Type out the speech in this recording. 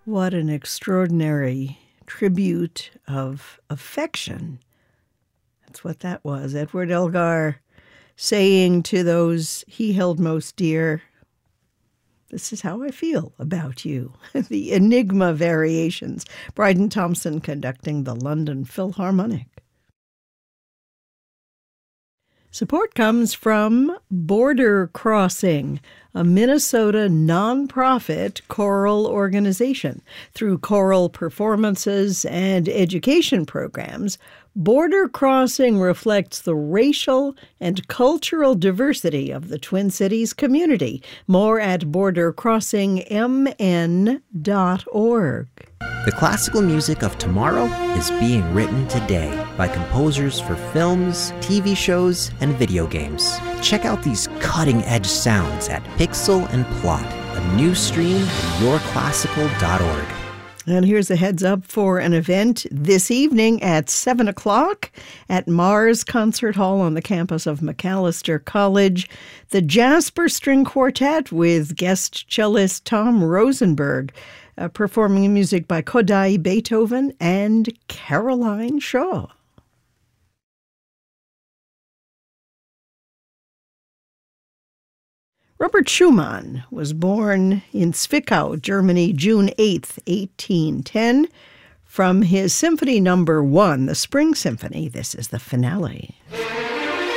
What an extraordinary tribute of affection. That's what that was. Edward Elgar saying to those he held most dear, "This is how I feel about you." The Enigma Variations. Bryden Thompson conducting the London Philharmonic. Support comes from Border Crossing, a Minnesota nonprofit choral organization. Through choral performances and education programs, Border Crossing reflects the racial and cultural diversity of the Twin Cities community. More at bordercrossingmn.org. The classical music of tomorrow is being written today by composers for films, TV shows, and video games. Check out these cutting-edge sounds at Pixel and Plot, a new stream at yourclassical.org. And here's a heads up for an event this evening at 7 o'clock at Mars Concert Hall on the campus of Macalester College. The Jasper String Quartet with guest cellist Tom Rosenberg performing music by Kodai Beethoven and Caroline Shaw. Robert Schumann was born in Zwickau, Germany, June 8th, 1810. From his Symphony No. 1, the Spring Symphony, this is the finale.